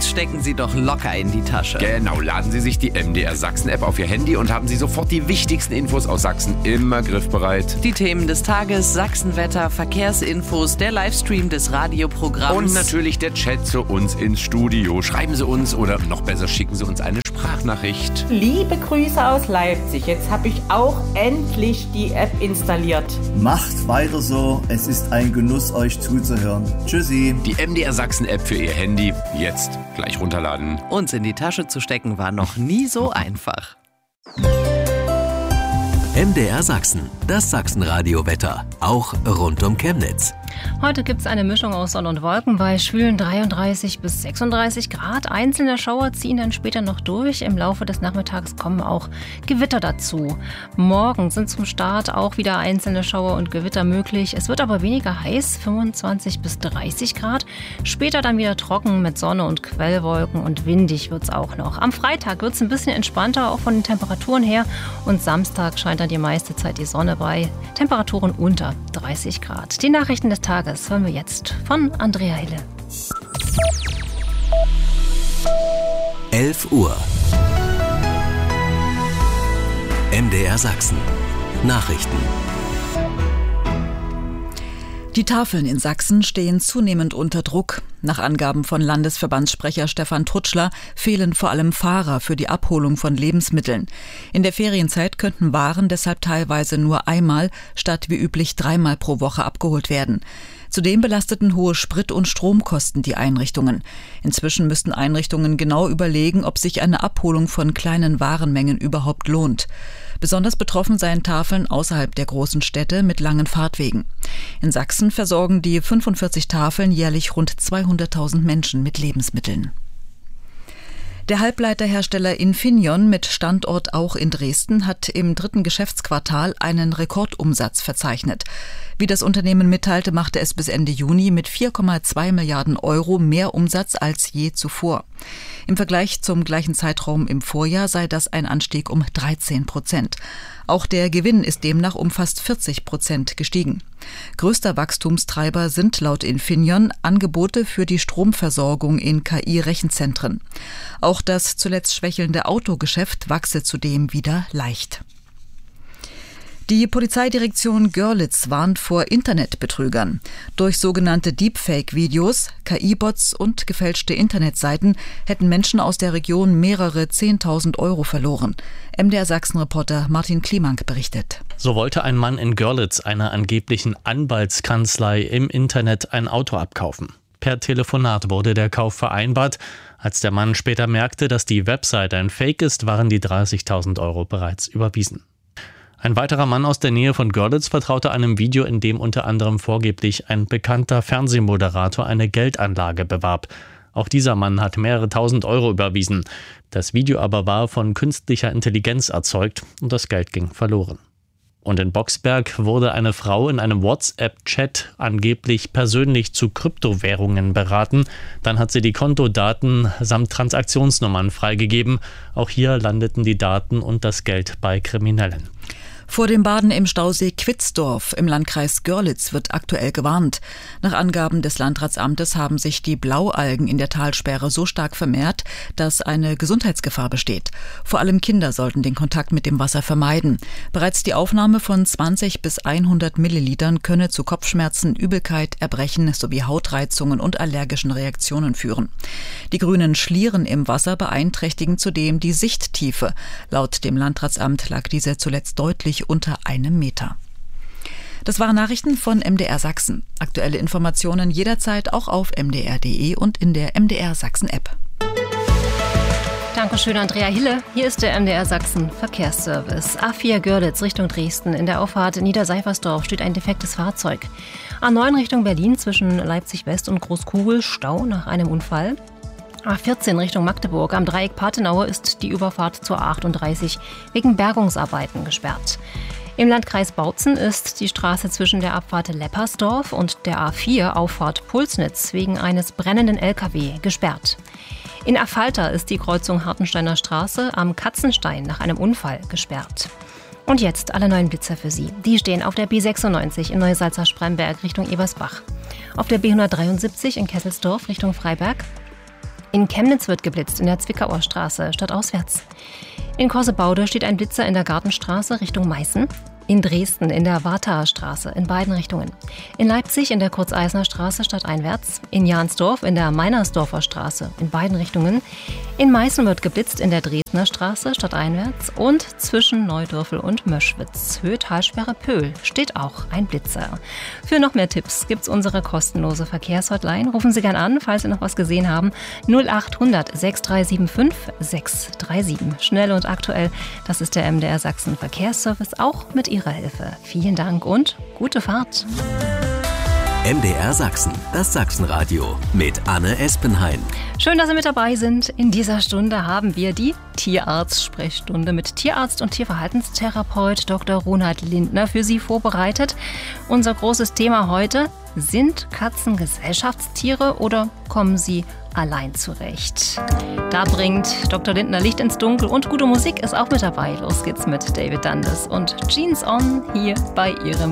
uns stecken Sie doch locker in die Tasche. Genau, laden Sie sich die MDR Sachsen-App auf Ihr Handy und haben Sie sofort die wichtigsten Infos aus Sachsen immer griffbereit. Die Themen des Tages, Sachsenwetter, Verkehrsinfos, der Livestream des Radioprogramms. Und natürlich der Chat zu uns ins Studio. Schreiben Sie uns oder noch besser schicken Sie uns eine Sprachnachricht. Liebe Grüße aus Leipzig. Jetzt habe ich auch endlich die App installiert. Macht weiter so. Es ist ein Genuss, euch zuzuhören. Tschüssi. Die MDR Sachsen-App für Ihr Handy. Jetzt gleich runterladen. Uns in die Tasche zu stecken war noch nie so einfach. MDR Sachsen, das Sachsenradio-Wetter, auch rund um Chemnitz. Heute gibt es eine Mischung aus Sonne und Wolken bei schwülen 33 bis 36 Grad. Einzelne Schauer ziehen dann später noch durch. Im Laufe des Nachmittags kommen auch Gewitter dazu. Morgen sind zum Start auch wieder einzelne Schauer und Gewitter möglich. Es wird aber weniger heiß, 25 bis 30 Grad. Später dann wieder trocken mit Sonne und Quellwolken und windig wird es auch noch. Am Freitag wird es ein bisschen entspannter, auch von den Temperaturen her. Und Samstag scheint dann die meiste Zeit die Sonne bei Temperaturen unter 30 Grad. Die Nachrichten des Tages hören wir jetzt von Andrea Hille. 11 Uhr. MDR Sachsen. Nachrichten. Die Tafeln in Sachsen stehen zunehmend unter Druck. Nach Angaben von Landesverbandssprecher Stefan Trutschler fehlen vor allem Fahrer für die Abholung von Lebensmitteln. In der Ferienzeit könnten Waren deshalb teilweise nur einmal statt wie üblich 3-mal pro Woche abgeholt werden. Zudem belasteten hohe Sprit- und Stromkosten die Einrichtungen. Inzwischen müssten Einrichtungen genau überlegen, ob sich eine Abholung von kleinen Warenmengen überhaupt lohnt. Besonders betroffen seien Tafeln außerhalb der großen Städte mit langen Fahrtwegen. In Sachsen versorgen die 45 Tafeln jährlich rund 200.000 Menschen mit Lebensmitteln. Der Halbleiterhersteller Infineon mit Standort auch in Dresden hat im 3. Geschäftsquartal einen Rekordumsatz verzeichnet. Wie das Unternehmen mitteilte, machte es bis Ende Juni mit 4,2 Milliarden Euro mehr Umsatz als je zuvor. Im Vergleich zum gleichen Zeitraum im Vorjahr sei das ein Anstieg um 13%. Auch der Gewinn ist demnach um fast 40% gestiegen. Größter Wachstumstreiber sind laut Infineon Angebote für die Stromversorgung in KI-Rechenzentren. Auch das zuletzt schwächelnde Autogeschäft wachse zudem wieder leicht. Die Polizeidirektion Görlitz warnt vor Internetbetrügern. Durch sogenannte Deepfake-Videos, KI-Bots und gefälschte Internetseiten hätten Menschen aus der Region mehrere 10.000 Euro verloren. MDR Sachsen-Reporter Martin Klimank berichtet. So wollte ein Mann in Görlitz einer angeblichen Anwaltskanzlei im Internet ein Auto abkaufen. Per Telefonat wurde der Kauf vereinbart. Als der Mann später merkte, dass die Website ein Fake ist, waren die 30.000 Euro bereits überwiesen. Ein weiterer Mann aus der Nähe von Görlitz vertraute einem Video, in dem unter anderem vorgeblich ein bekannter Fernsehmoderator eine Geldanlage bewarb. Auch dieser Mann hat mehrere tausend Euro überwiesen. Das Video aber war von künstlicher Intelligenz erzeugt und das Geld ging verloren. Und in Boxberg wurde eine Frau in einem WhatsApp-Chat angeblich persönlich zu Kryptowährungen beraten. Dann hat sie die Kontodaten samt Transaktionsnummern freigegeben. Auch hier landeten die Daten und das Geld bei Kriminellen. Vor dem Baden im Stausee Quitzdorf im Landkreis Görlitz wird aktuell gewarnt. Nach Angaben des Landratsamtes haben sich die Blaualgen in der Talsperre so stark vermehrt, dass eine Gesundheitsgefahr besteht. Vor allem Kinder sollten den Kontakt mit dem Wasser vermeiden. Bereits die Aufnahme von 20 bis 100 Millilitern könne zu Kopfschmerzen, Übelkeit, Erbrechen sowie Hautreizungen und allergischen Reaktionen führen. Die grünen Schlieren im Wasser beeinträchtigen zudem die Sichttiefe. Laut dem Landratsamt lag diese zuletzt deutlich unter 1 Meter. Das waren Nachrichten von MDR Sachsen. Aktuelle Informationen jederzeit auch auf mdr.de und in der MDR Sachsen App. Dankeschön, Andrea Hille. Hier ist der MDR Sachsen Verkehrsservice. A4 Görlitz Richtung Dresden. In der Auffahrt Niederseifersdorf steht ein defektes Fahrzeug. A9 Richtung Berlin zwischen Leipzig West und Großkugel Stau nach einem Unfall. A14 Richtung Magdeburg. Am Dreieck Pathenaue ist die Überfahrt zur A38 wegen Bergungsarbeiten gesperrt. Im Landkreis Bautzen ist die Straße zwischen der Abfahrt Leppersdorf und der A4 Auffahrt Pulsnitz wegen eines brennenden LKW gesperrt. In Affalter ist die Kreuzung Hartensteiner Straße am Katzenstein nach einem Unfall gesperrt. Und jetzt alle neuen Blitzer für Sie. Die stehen auf der B96 in Neusalza-Spremberg Richtung Ebersbach, auf der B173 in Kesselsdorf Richtung Freiberg, In Chemnitz wird geblitzt in der Zwickauer Straße stadtauswärts. In Korsebaude steht ein Blitzer in der Gartenstraße Richtung Meißen. In Dresden in der Wartaer Straße in beiden Richtungen. In Leipzig in der Kurzeisner Straße stadteinwärts. In Jahnsdorf in der Meinersdorfer Straße in beiden Richtungen. In Meißen wird geblitzt in der Dresdner Straße stadteinwärts. Und zwischen Neudürfel und Möschwitz, Höhe Talsperre Pöhl, steht auch ein Blitzer. Für noch mehr Tipps gibt's unsere kostenlose Verkehrshotline. Rufen Sie gern an, falls Sie noch was gesehen haben. 0800 6375 637. Schnell und aktuell, das ist der MDR Sachsen Verkehrsservice, auch mit Ihrer Hilfe. Vielen Dank und gute Fahrt. MDR Sachsen, das Sachsenradio mit Anne Espenhain. Schön, dass Sie mit dabei sind. In dieser Stunde haben wir die Tierarzt-Sprechstunde mit Tierarzt und Tierverhaltenstherapeut Dr. Ronald Lindner für Sie vorbereitet. Unser großes Thema heute: Sind Katzen Gesellschaftstiere oder kommen sie allein zurecht? Da bringt Dr. Lindner Licht ins Dunkel und gute Musik ist auch mit dabei. Los geht's mit David Dundas und Jeans On hier bei Ihrem